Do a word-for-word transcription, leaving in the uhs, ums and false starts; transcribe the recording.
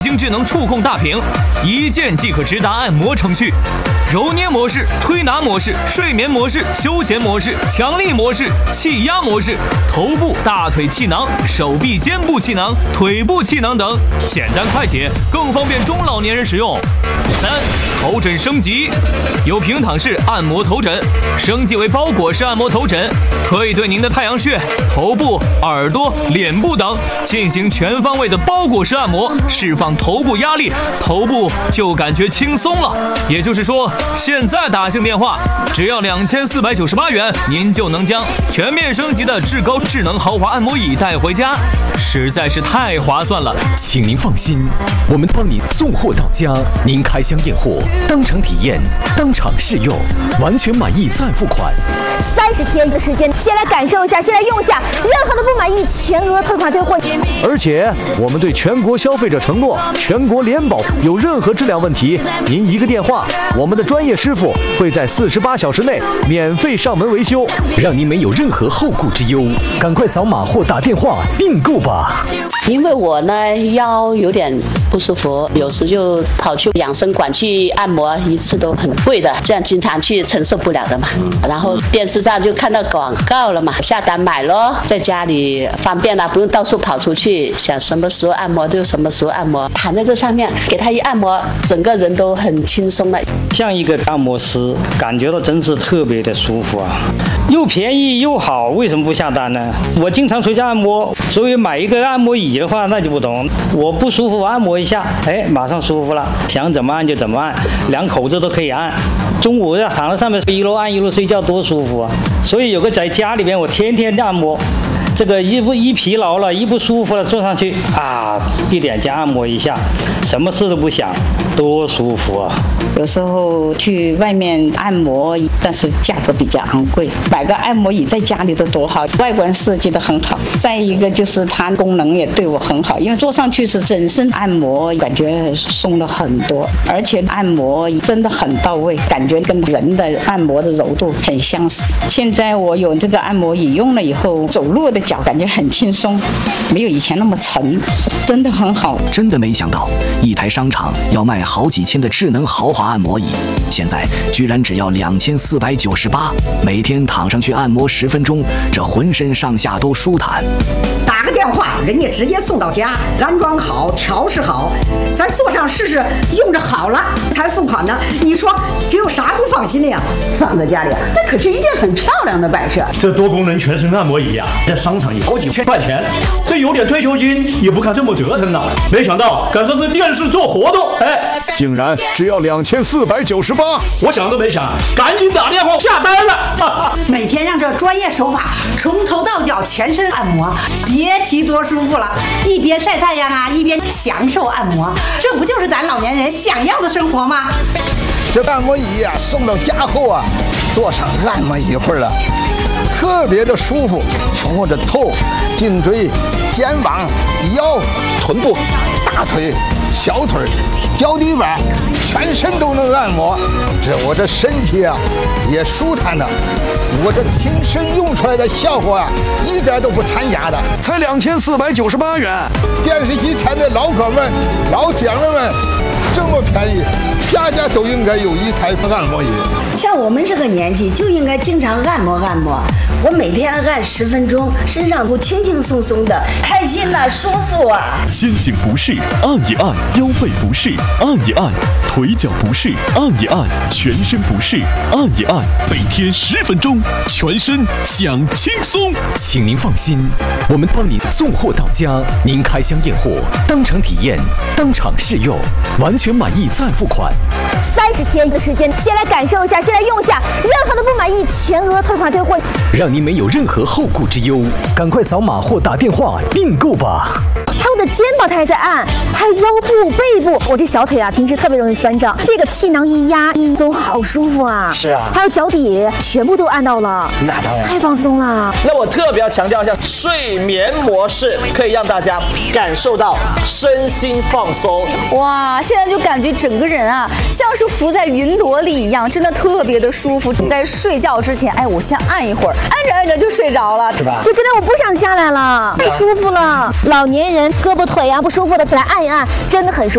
精智能触控大屏，一键即可直达按摩程序。揉捏模式、推拿模式、睡眠模式、休闲模式、强力模式、气压模式、头部、大腿气囊、手臂、肩部气囊、腿部气囊等，简单快捷，更方便中老年人使用。三、头枕升级，有平躺式按摩头枕，升级为包裹式按摩头枕，可以对您的太阳穴、头部、耳朵、脸部等进行全方位的包裹式按摩，释放头部压力，头部就感觉轻松了。也就是说，现在打进电话，只要两千四百九十八元，您就能将全面升级的至高智能豪华按摩椅带回家，实在是太划算了。 请您放心，我们帮你送货到家，您开箱验货，当场体验，当场试用，完全满意再付款。 三十天的时间，先来感受一下，先来用一下，任何的不满意，全额退款退货。 而且我们对全国消费者承诺，全国联保，有任何质量问题，您一个电话，我们的专业师傅会在四十八小时内免费上门维修， 让您没有任何后顾之忧。赶快扫码或打电话订购吧。 因为我呢腰有点不舒服，有时就跑去养生馆去按摩，一次都很贵的，这样经常去承受不了的嘛。然后电视上就看到广告了嘛，下单买咯，在家里方便了，不用到处跑出去，想什么时候按摩就什么时候按摩，躺在这上面给他一按摩，整个人都很轻松了。 像一个按摩师，感觉到真是特别的舒服啊，又便宜又好，为什么不下单呢？我经常回家按摩，所以买一个按摩椅的话那就不懂，我不舒服我按摩一下，哎，马上舒服了，想怎么按就怎么按，两口子都可以按。中午要躺在上面一路按一路睡觉多舒服啊！所以有个在家里边我天天按摩，这个一不一疲劳了，一不舒服了，坐上去啊，一点劲按摩一下，什么事都不想，多舒服啊！ 有时候去外面按摩，但是价格比较昂贵，买个按摩椅在家里都多好，外观设计的很好。再一个就是它功能也对我很好，因为坐上去是整身按摩，感觉松了很多，而且按摩真的很到位，感觉跟人的按摩的柔度很相似。现在我有这个按摩椅用了以后，走路的脚感觉很轻松，没有以前那么沉，真的很好。 真的没想到，一台商场要卖好几千的智能豪华按摩椅，现在居然只要两千四百九十八，每天躺上去按摩十分钟，这浑身上下都舒坦。 打个电话，人家直接送到家，安装好，调试好，咱坐上试试，用着好了才付款呢。你说这有啥不放心的呀？放在家里，那可是一件很漂亮的摆设。 这多功能全身按摩椅呀、啊，在商场也好几千块钱，这有点退休金也不看这么折腾呢。没想到赶上这电视做活动，哎， 竟然只要两千四百九十八， 我想都没想，赶紧打电话下单了。哈哈， 每天让这专业手法从头到脚全身按摩，别提多舒服了。一边晒太阳啊，一边享受按摩，这不就是咱老年人想要的生活吗？ 这按摩椅啊，送到家后啊，坐上按摩一会儿了，特别的舒服，从我的头、颈椎、肩膀、腰、臀部、大腿、小腿、脚底板，全身都能按摩。这我这身体啊，也舒坦了。我这亲身用出来的效果啊，一点都不掺假的， 才两千四百九十八元。 电视机前的老哥们、老姐们们，这么便宜，家家都应该有一台按摩椅。 像我们这个年纪，就应该经常按摩按摩。我每天按十分钟，身上都轻轻松松的，开心呐、啊，舒服啊。 肩颈不适按一按，腰背不适按一按，腿脚不适按一按，全身不适按一按，每天十分钟，全身享轻松。 请您放心，我们帮你送货到家，您开箱验货，当场体验，当场试用，完全满意再付款。 三十天的时间，先来感受一下，先来用一下，任何的不满意，全额退款退货， 让您没有任何后顾之忧。赶快扫码或打电话订购吧。 还有我的肩膀它还在按，还有腰部、背部，我这小腿啊平时特别容易酸胀，这个气囊一压一松，好舒服啊。 是啊， 还有脚底全部都按到了， 那当然， 太放松了。 那我特别要强调一下，睡眠模式可以让大家感受到身心放松。 哇，现在就感觉整个人啊像是浮在云朵里一样，真的特别的舒服。你在睡觉之前，哎，我先按一会儿，按着按着就睡着了， 是吧？ 就真的我不想下来了，太舒服了。老年人胳膊腿啊不舒服的，来按一按，真的很舒服。